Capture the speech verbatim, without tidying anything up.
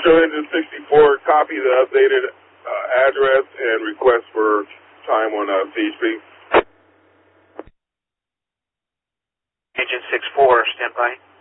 Central Engine sixty-four, copy the updated uh, address and request for time on uh, C H P. Engine six four, stand by.